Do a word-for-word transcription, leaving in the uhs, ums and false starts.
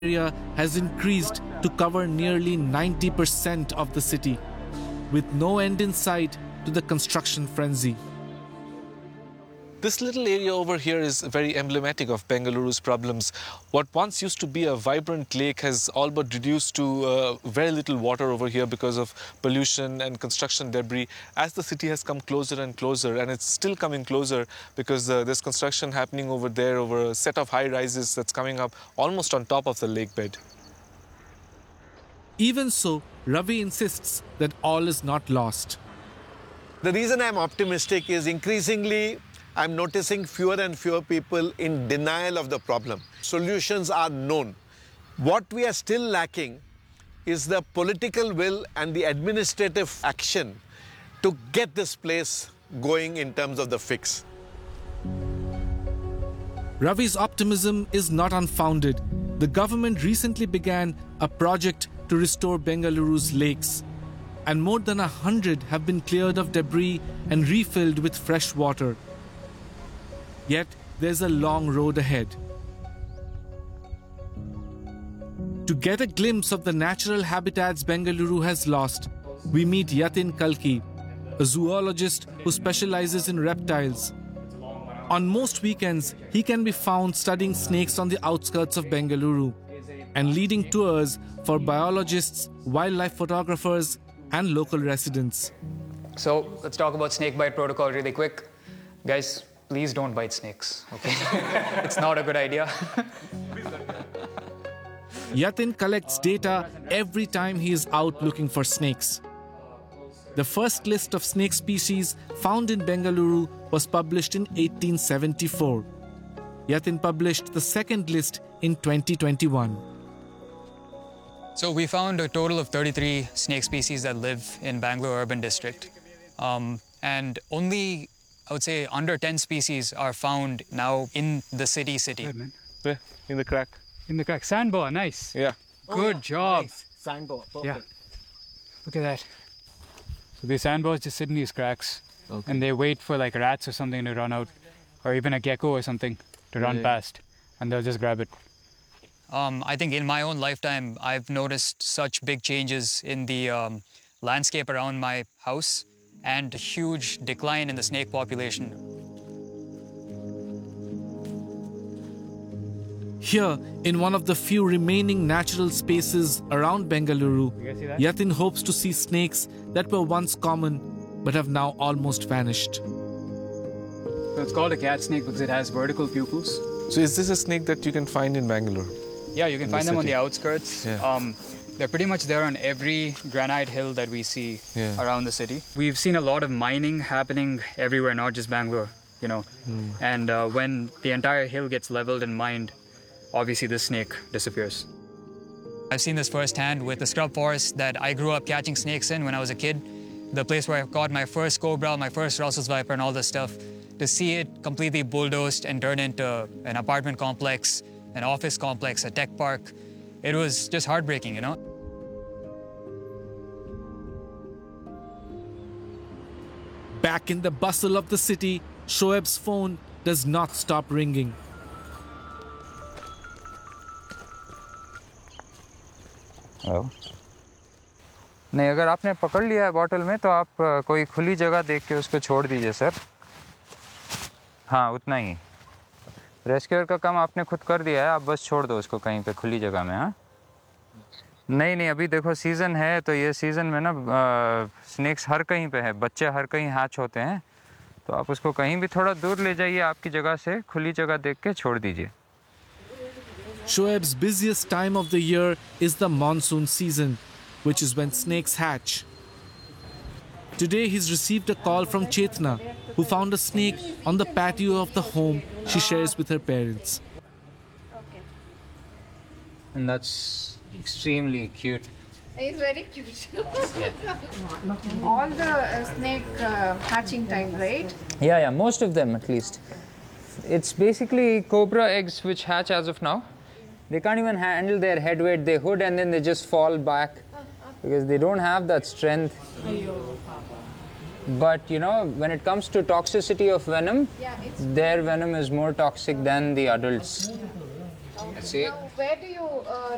area has increased to cover nearly ninety percent of the city, with no end in sight to the construction frenzy. This little area over here is very emblematic of Bengaluru's problems. What once used to be a vibrant lake has all but reduced to uh, very little water over here because of pollution and construction debris as the city has come closer and closer, and it's still coming closer because uh, there's construction happening over there over a set of high rises that's coming up almost on top of the lake bed. Even so, Ravi insists that all is not lost. The reason I'm optimistic is increasingly I'm noticing fewer and fewer people in denial of the problem. Solutions are known. What we are still lacking is the political will and the administrative action to get this place going in terms of the fix. Ravi's optimism is not unfounded. The government recently began a project to restore Bengaluru's lakes, and more than a hundred have been cleared of debris and refilled with fresh water. Yet, there's a long road ahead. To get a glimpse of the natural habitats Bengaluru has lost, we meet Yatin Kalki, a zoologist who specializes in reptiles. On most weekends, he can be found studying snakes on the outskirts of Bengaluru and leading tours for biologists, wildlife photographers, and local residents. So, let's talk about snake bite protocol really quick. Guys, please don't bite snakes, okay? It's not a good idea. Yatin collects data every time he is out looking for snakes. The first list of snake species found in Bengaluru was published in eighteen seventy-four. Yatin published the second list in twenty twenty-one. So we found a total of thirty-three snake species that live in Bangalore Urban District. Um, and only I would say under ten species are found now in the city city. Good, Where? In the crack. In the crack. Sand boa, nice. Yeah. Good oh, yeah. job. Nice. Sand boa, perfect. Yeah. Look at that. So these sand boas just sit in these cracks, okay, and they wait for like rats or something to run out, or even a gecko or something to run yeah. past, and they'll just grab it. Um, I think in my own lifetime, I've noticed such big changes in the um, landscape around my house, and a huge decline in the snake population. Here, in one of the few remaining natural spaces around Bengaluru, Yatin hopes to see snakes that were once common but have now almost vanished. So it's called a cat snake because it has vertical pupils. So is this a snake that you can find in Bangalore? Yeah, you can in find the them city? on the outskirts. Yeah. Um, They're pretty much there on every granite hill that we see yeah. around the city. We've seen a lot of mining happening everywhere, not just Bangalore, you know. Mm. And uh, when the entire hill gets leveled and mined, obviously this snake disappears. I've seen this firsthand with the scrub forest that I grew up catching snakes in when I was a kid. The place where I caught my first cobra, my first Russell's viper and all this stuff. To see it completely bulldozed and turned into an apartment complex, an office complex, a tech park, it was just heartbreaking, you know? Back in the bustle of the city, Shoaib's phone does not stop ringing. Hello नहीं, अगर आपने पकड़ लिया है bottle में तो आप कोई खुली जगह देख के उसको छोड़ दीजिए सर. हाँ, उतना ही. रेस्क्यूअर का काम आपने खुद कर दिया है, आप बस छोड़ दो उसको कहीं पे खुली जगह में. हाँ नहीं नहीं, अभी देखो सीज़न है तो ये सीज़न में ना स्नेक्स हर कहीं पे है, बच्चे हर कहीं हैच होते हैं, तो आप उसको कहीं भी थोड़ा दूर ले जाइए आपकी जगह से, खुली जगह देख के छोड़ दीजिए. Shoaib's busiest time of the year is the monsoon season, which is when snakes hatch. Today he's received a call from Chetna, who found a snake on the patio of the home she shares with her parents. And that's extremely cute. It's very cute. All the uh, snake uh, hatching time, right? Yeah, yeah, most of them at least. It's basically cobra eggs which hatch as of now. They can't even handle their head weight. They hood and then they just fall back because they don't have that strength. But you know, when it comes to toxicity of venom, yeah, their venom is more toxic than the adults. See? Now, where do you uh,